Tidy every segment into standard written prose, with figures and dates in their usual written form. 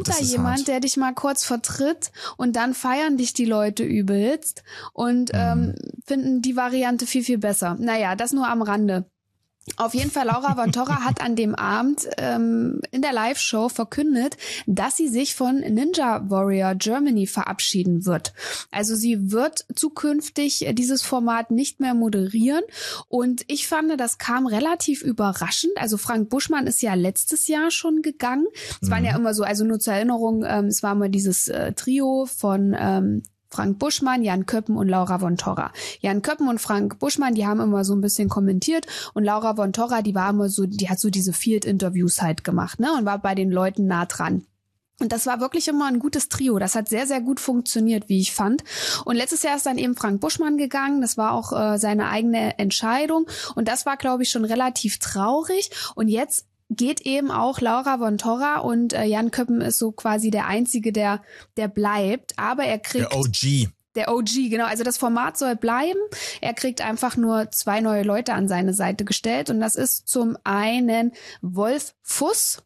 kommt da jemand, der dich mal kurz vertritt und dann feiern dich die Leute übelst und finden die Variante viel, viel besser. Naja, das nur am Rande. Auf jeden Fall, Laura von Torra hat an dem Abend in der Live-Show verkündet, dass sie sich von Ninja Warrior Germany verabschieden wird. Also sie wird zukünftig dieses Format nicht mehr moderieren und ich fand, das kam relativ überraschend. Also Frank Buschmann ist ja letztes Jahr schon gegangen. Es waren ja immer so, also nur zur Erinnerung, es war mal dieses Trio von Frank Buschmann, Jan Köppen und Laura von Torra. Jan Köppen und Frank Buschmann, die haben immer so ein bisschen kommentiert und Laura von Torra, die war immer so, die hat so diese Field-Interviews halt gemacht, ne, und war bei den Leuten nah dran. Und das war wirklich immer ein gutes Trio. Das hat sehr, sehr gut funktioniert, wie ich fand. Und letztes Jahr ist dann eben Frank Buschmann gegangen. Das war auch seine eigene Entscheidung. Und das war, glaube ich, schon relativ traurig. Und jetzt geht eben auch Laura von Torra und Jan Köppen ist so quasi der Einzige, der bleibt. Aber er kriegt... Der OG, genau. Also das Format soll bleiben. Er kriegt einfach nur 2 neue Leute an seine Seite gestellt. Und das ist zum einen Wolf Fuß.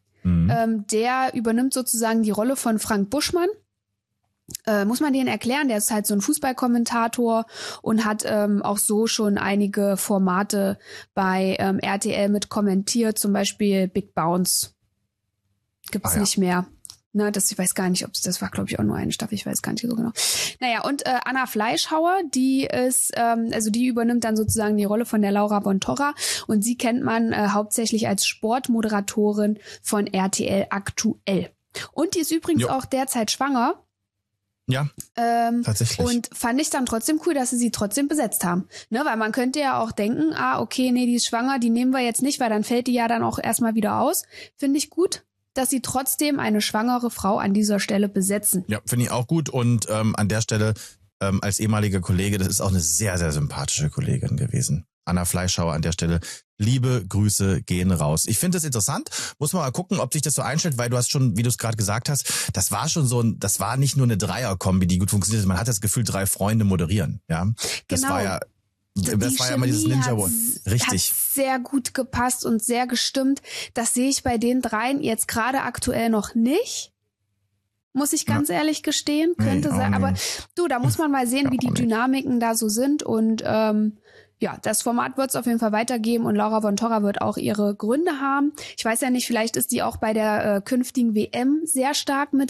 Der übernimmt sozusagen die Rolle von Frank Buschmann. Muss man den erklären, der ist halt so ein Fußballkommentator und hat auch so schon einige Formate bei RTL mit kommentiert, zum Beispiel Big Bounce. Gibt's nicht mehr. Ne, ich weiß gar nicht, ob das war, glaube ich, auch nur eine Staffel, ich weiß gar nicht so genau. Naja, und Anna Fleischhauer, die ist, also die übernimmt dann sozusagen die Rolle von der Laura von Torra und sie kennt man hauptsächlich als Sportmoderatorin von RTL aktuell. Und die ist übrigens auch derzeit schwanger. Ja, tatsächlich. Und fand ich dann trotzdem cool, dass sie trotzdem besetzt haben. Ne, weil man könnte ja auch denken, okay, nee, die ist schwanger, die nehmen wir jetzt nicht, weil dann fällt die ja dann auch erstmal wieder aus. Finde ich gut, dass sie trotzdem eine schwangere Frau an dieser Stelle besetzen. Ja, finde ich auch gut und an der Stelle als ehemaliger Kollege, das ist auch eine sehr, sehr sympathische Kollegin gewesen. Anna Fleischhauer an der Stelle. Liebe Grüße gehen raus. Ich finde das interessant. Muss man mal gucken, ob sich das so einstellt, weil du hast schon, wie du es gerade gesagt hast, das war schon so das war nicht nur eine Dreierkombi, die gut funktioniert. Man hat das Gefühl, 3 Freunde moderieren. Ja, das genau. war ja immer dieses Ninja War. Richtig. Hat sehr gut gepasst und sehr gestimmt. Das sehe ich bei den 3 jetzt gerade aktuell noch nicht. Muss ich ganz ehrlich gestehen. Könnte sein. Aber du, da muss man mal sehen, wie die Dynamiken da so sind und ja, das Format wird es auf jeden Fall weitergeben und Laura von Torra wird auch ihre Gründe haben. Ich weiß ja nicht, vielleicht ist die auch bei der künftigen WM sehr stark mit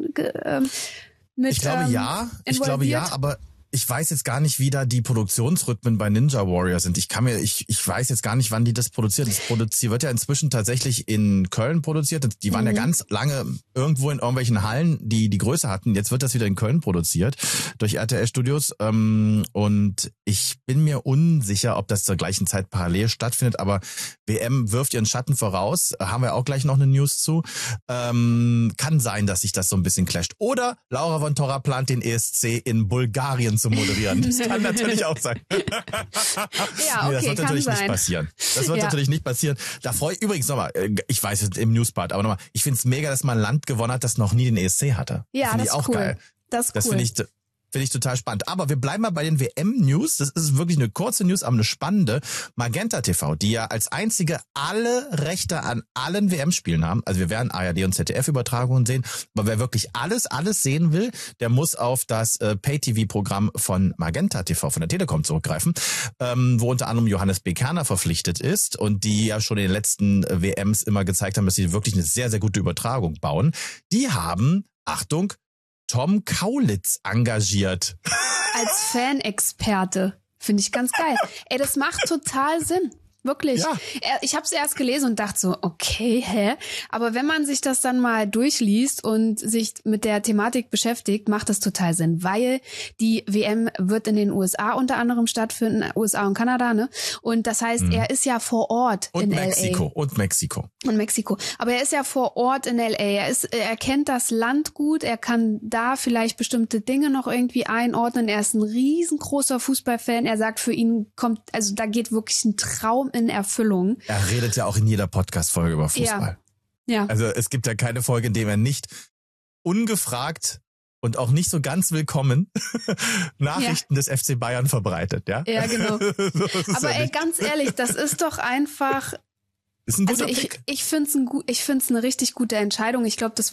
Ich glaube ja, aber ich weiß jetzt gar nicht, wie da die Produktionsrhythmen bei Ninja Warrior sind. Ich weiß jetzt gar nicht, wann die das produzieren. Wird ja inzwischen tatsächlich in Köln produziert. Die waren ja ganz lange irgendwo in irgendwelchen Hallen, die Größe hatten. Jetzt wird das wieder in Köln produziert durch RTL Studios. Und ich bin mir unsicher, ob das zur gleichen Zeit parallel stattfindet. Aber WM wirft ihren Schatten voraus. Haben wir auch gleich noch eine News zu. Kann sein, dass sich das so ein bisschen clasht. Oder Laura von Torra plant den ESC in Bulgarien zu moderieren. Das kann natürlich auch sein. Ja, okay, das wird natürlich nicht passieren. Das wird natürlich nicht passieren. Da freue ich übrigens nochmal, ich weiß es im Newspart, aber nochmal, ich finde es mega, dass mal ein Land gewonnen hat, das noch nie den ESC hatte. Ja, das ist auch cool. Geil. Das ist cool. Finde ich total spannend. Aber wir bleiben mal bei den WM-News. Das ist wirklich eine kurze News, aber eine spannende. Magenta TV, die ja als einzige alle Rechte an allen WM-Spielen haben. Also wir werden ARD und ZDF-Übertragungen sehen. Aber wer wirklich alles sehen will, der muss auf das Pay-TV-Programm von Magenta TV, von der Telekom zurückgreifen, wo unter anderem Johannes B. Kerner verpflichtet ist und die ja schon in den letzten WMs immer gezeigt haben, dass sie wirklich eine sehr, sehr gute Übertragung bauen. Die haben, Achtung, Tom Kaulitz engagiert. Als Fanexperte. Finde ich ganz geil. Ey, das macht total Sinn. Wirklich. Ja. Ich habe es erst gelesen und dachte so, okay, Aber wenn man sich das dann mal durchliest und sich mit der Thematik beschäftigt, macht das total Sinn, weil die WM wird in den USA unter anderem stattfinden, USA und Kanada, ne? Und das heißt, er ist ja vor Ort in Mexiko. LA. Und Mexiko. Aber er ist ja vor Ort in LA. Er kennt das Land gut, er kann da vielleicht bestimmte Dinge noch irgendwie einordnen. Er ist ein riesengroßer Fußballfan. Er sagt, für ihn da geht wirklich ein Traum in Erfüllung. Er redet ja auch in jeder Podcast-Folge über Fußball. Ja. Also es gibt ja keine Folge, in der er nicht ungefragt und auch nicht so ganz willkommen Nachrichten des FC Bayern verbreitet. Ja, genau. Aber ganz ehrlich, das ist doch einfach... Ist ein guter Pick. Ich finde es eine richtig gute Entscheidung. Ich glaube, das